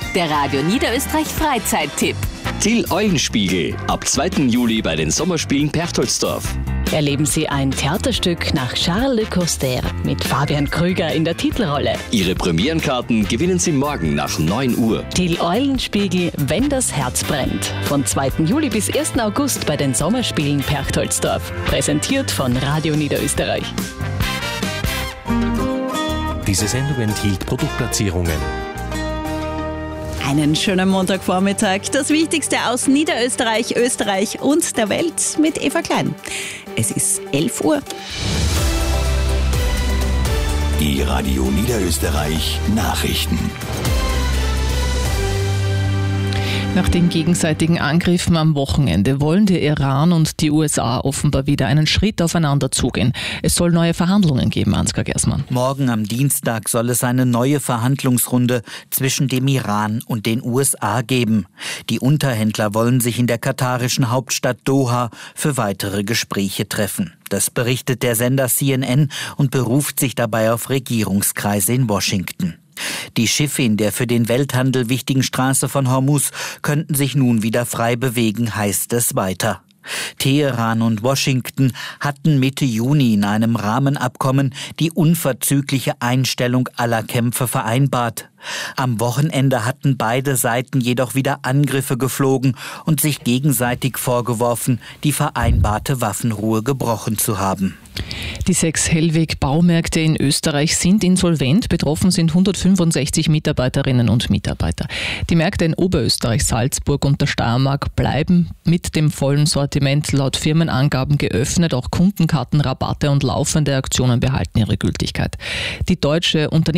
Der Radio Niederösterreich Freizeittipp. Till Eulenspiegel, ab 2. Juli bei den Sommerspielen Perchtoldsdorf. Erleben Sie ein Theaterstück nach Charles Le Coster mit Fabian Krüger in der Titelrolle. Ihre Premierenkarten gewinnen Sie morgen nach 9 Uhr. Till Eulenspiegel, wenn das Herz brennt. Von 2. Juli bis 1. August bei den Sommerspielen Perchtoldsdorf. Präsentiert von Radio Niederösterreich. Diese Sendung enthielt Produktplatzierungen. Einen schönen Montagvormittag. Das Wichtigste aus Niederösterreich, Österreich und der Welt mit Eva Klein. Es ist 11 Uhr. Die Radio Niederösterreich Nachrichten. Nach den gegenseitigen Angriffen am Wochenende wollen der Iran und die USA offenbar wieder einen Schritt aufeinander zugehen. Es soll neue Verhandlungen geben, Ansgar Gersmann. Morgen am Dienstag soll es eine neue Verhandlungsrunde zwischen dem Iran und den USA geben. Die Unterhändler wollen sich in der katarischen Hauptstadt Doha für weitere Gespräche treffen. Das berichtet der Sender CNN und beruft sich dabei auf Regierungskreise in Washington. Die Schiffe in der für den Welthandel wichtigen Straße von Hormuz könnten sich nun wieder frei bewegen, heißt es weiter. Teheran und Washington hatten Mitte Juni in einem Rahmenabkommen die unverzügliche Einstellung aller Kämpfe vereinbart. Am Wochenende hatten beide Seiten jedoch wieder Angriffe geflogen und sich gegenseitig vorgeworfen, die vereinbarte Waffenruhe gebrochen zu haben. Die 6 Hellweg-Baumärkte in Österreich sind insolvent. Betroffen sind 165 Mitarbeiterinnen und Mitarbeiter. Die Märkte in Oberösterreich, Salzburg und der Steiermark bleiben mit dem vollen Sortiment laut Firmenangaben geöffnet. Auch Kundenkarten, Rabatte und laufende Aktionen behalten ihre Gültigkeit. Die deutsche